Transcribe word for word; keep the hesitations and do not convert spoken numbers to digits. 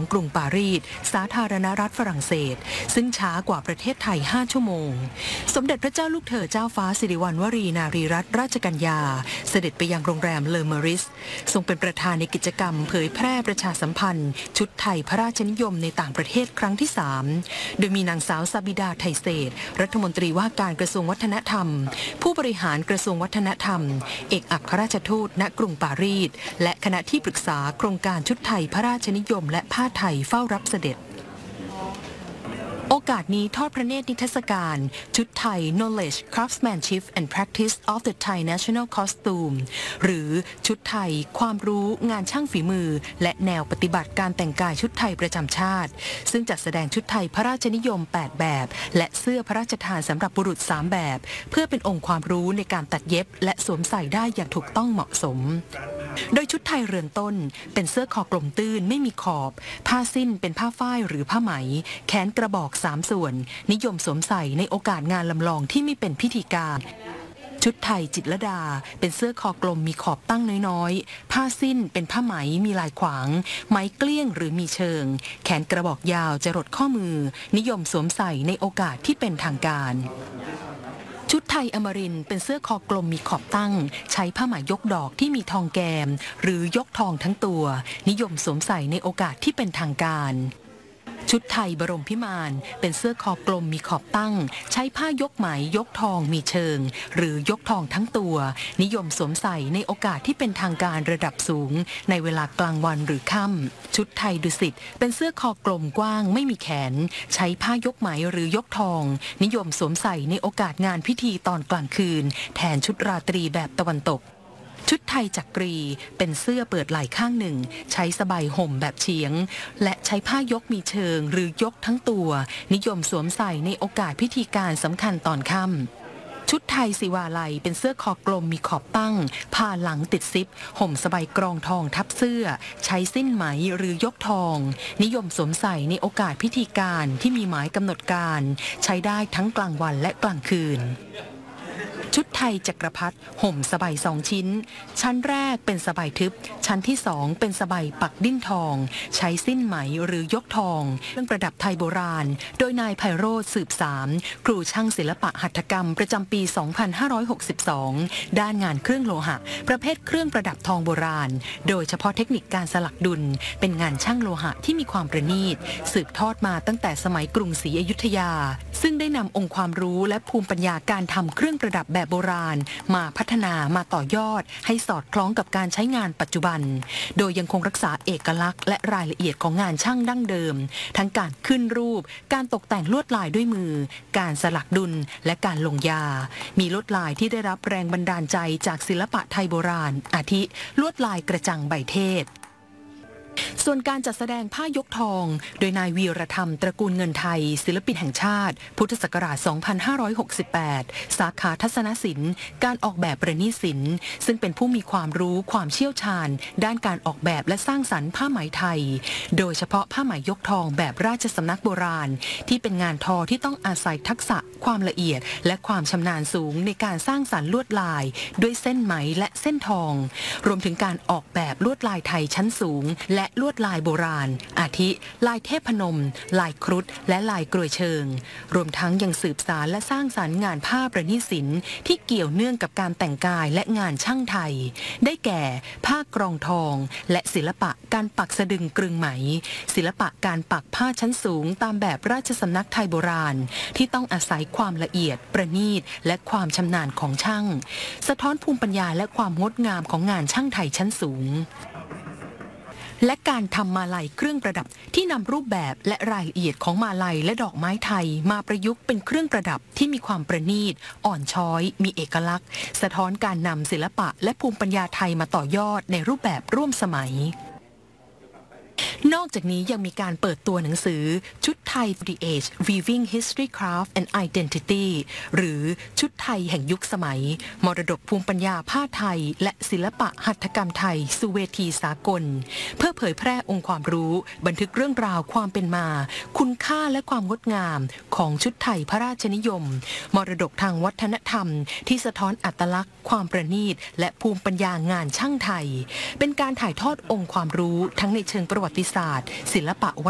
กรุงปารีสสาธารณรัฐฝรั่งเศสซึ่งช้ากว่าประเทศไทยห้าชั่วโมงสมเด็จพระเจ้าลูกเธอเจ้าฟ้าสิริวัณวรีนารีรัตนราชกัญญาเสด็จไปยังโรงแรมเลอเมอริสทรงเป็นประธานในกิจกรรมเผยแพร่ประชาสัมพันธ์ชุดไทยพระราชนิยมในต่างประเทศครั้งที่สามโดยมีนางสาวซาบิดาไทเศษรัฐมนตรีว่าการกระทรวงวัฒนธรรมผู้บริหารกระทรวงวัฒนธรรมเอกอัครราชทูตณกรุงปารีสและคณะที่ปรึกษาโครงการชุดไทยพระราชนิยมและผ้าไทยเฝ้ารับเสด็จโอกาสนี้ทอดพระเนตรนิทรรศการชุดไทย Knowledge Craftsmanship and Practice of the Thai National Costume หรือชุดไทยความรู้งานช่างฝีมือและแนวปฏิบัติการแต่งกายชุดไทยประจำชาติซึ่งจัดแสดงชุดไทยพระราชนิยมแปดแบบและเสื้อพระราชทานสำหรับบุรุษสามแบบเพื่อเป็นองค์ความรู้ในการตัดเย็บและสวมใส่ได้อย่างถูกต้องเหมาะสมโดยชุดไทยเรือนต้นเป็นเสื้อคอกลมตื้นไม่มีขอบผ้าสิ้นเป็นผ้าฝ้ายหรือผ้าไหมแขนกระบอกสามส่วนนิยมสวมใส่ในโอกาสงานลำลองที่ไม่เป็นพิธีการชุดไทยจิตรลดาเป็นเสื้อคอกลมมีขอบตั้งน้อยๆผ้าสิ้นเป็นผ้าไหมมีลายขวางไหมเกลี้ยงหรือมีเชิงแขนกระบอกยาวจรดข้อมือนิยมสวมใส่ในโอกาสที่เป็นทางการชุดไทยอมรินทร์เป็นเสื้อคอกลมมีขอบตั้งใช้ผ้าไหมยกดอกที่มีทองแกมหรือยกทองทั้งตัวนิยมสวมใส่ในโอกาสที่เป็นทางการชุดไทยบรมพิมานเป็นเสื้อคอกลมมีขอบตั้งใช้ผ้ายกไหมยกทองมีเชิงหรือยกทองทั้งตัวนิยมสวมใส่ในโอกาสที่เป็นทางการระดับสูงในเวลากลางวันหรือค่ำชุดไทยดุสิตเป็นเสื้อคอกลมกว้างไม่มีแขนใช้ผ้ายกไหมหรือยกทองนิยมสวมใส่ในโอกาสงานพิธีตอนกลางคืนแทนชุดราตรีแบบตะวันตกชุดไทยจักรีเป็นเสื้อเปิดไหล่ข้างหนึ่งใช้สบายห่มแบบเฉียงและใช้ผ้ายกมีเชิงหรือยกทั้งตัวนิยมสวมใส่ในโอกาสพิธีการสำคัญตอนค่ำชุดไทยศิวาลัยเป็นเสื้อคอกลมมีขอบตั้งผ้าหลังติดซิปห่มสบายกรองทองทับเสื้อใช้สิ้นไหมหรือยกทองนิยมสวมใส่ในโอกาสพิธีการที่มีหมายกำหนดการใช้ได้ทั้งกลางวันและกลางคืนชุดไทยจักรพรรดิห่มสบายสองชิ้นชั้นแรกเป็นสบายทึบชั้นที่สองเป็นสบายปักดิ้นทองใช้สิ้นไหมหรือยกทองเครื่องประดับไทยโบราณโดยนายไพโรจน์สืบสามครูช่างศิลปะหัตถกรรมประจำปี สองพันห้าร้อยหกสิบสอง ด้านงานเครื่องโลหะประเภทเครื่องประดับทองโบราณโดยเฉพาะเทคนิคการสลักดุลเป็นงานช่างโลหะที่มีความประณีตสืบทอดมาตั้งแต่สมัยกรุงศรีอยุธยาซึ่งได้นำองค์ความรู้และภูมิปัญญาการทำเครื่องประดับแบบโบราณมาพัฒนามาต่อยอดให้สอดคล้องกับการใช้งานปัจจุบันโดยยังคงรักษาเอกลักษณ์และรายละเอียดของงานช่างดั้งเดิมทั้งการขึ้นรูปการตกแต่งลวดลายด้วยมือการสลักดุลและการลงยามีลวดลายที่ได้รับแรงบันดาลใจจากศิลปะไทยโบราณอาทิลวดลายกระจังใบเทศส่วนการจัดแสดงผ้ายกทองโดยนายวีรธรรมตระกูลเงินไทยศิลปินแห่งชาติพุทธศักราช สองพันห้าร้อยหกสิบแปด สาขาทัศนศิลป์การออกแบบประณีตศิลป์ซึ่งเป็นผู้มีความรู้ความเชี่ยวชาญด้านการออกแบบและสร้างสรรค์ผ้าไหมไทยโดยเฉพาะผ้าไหมยกทองแบบราชสำนักโบราณที่เป็นงานทอที่ต้องอาศัยทักษะความละเอียดและความชำนาญสูงในการสร้างสรรค์ลวดลายด้วยเส้นไหมและเส้นทองรวมถึงการออกแบบลวดลายไทยชั้นสูงและลวดลายโบราณอาทิลายเทพนมลายครุฑและลายกรวยเชิงรวมทั้งยังสืบสานและสร้างสรรค์งานผ้าประณีตศิลป์ที่เกี่ยวเนื่องกับการแต่งกายและงานช่างไทยได้แก่ผ้ากรองทองและศิลปะการปักสะดึงกรึงไหมศิลปะการปักผ้าชั้นสูงตามแบบราชสำนักไทยโบราณที่ต้องอาศัยความละเอียดประณีตและความชำนาญของช่างสะท้อนภูมิปัญญาและความงดงามของงานช่างไทยชั้นสูงและการทำมาลัยเครื่องประดับที่นำรูปแบบและรายละเอียดของมาลัยและดอกไม้ไทยมาประยุกต์เป็นเครื่องประดับที่มีความประณีตอ่อนช้อยมีเอกลักษณ์สะท้อนการนำศิลปะและภูมิปัญญาไทยมาต่อยอดในรูปแบบร่วมสมัยนอกจากนี้ยังมีการเปิดตัวหนังสือชุดไทย The Age Weaving History Craft and Identity หรือชุดไทยแห่งยุคสมัยมรดกภูมิปัญญาผ้าไทยและศิลปะหัตถกรรมไทยสู่เวทีสากลเพื่อเผยแพร่องค์ความรู้บันทึกเรื่องราวความเป็นมาคุณค่าและความงดงามของชุดไทยพระราชนิยมมรดกทางวัฒนธรรมที่สะท้อนอัตลักษณ์ความประณีตและภูมิปัญญางานช่างไทยเป็นการถ่ายทอดองค์ความรู้ทั้งในเชิงประวัติศาสตร์ศาสตร์ศิลปะ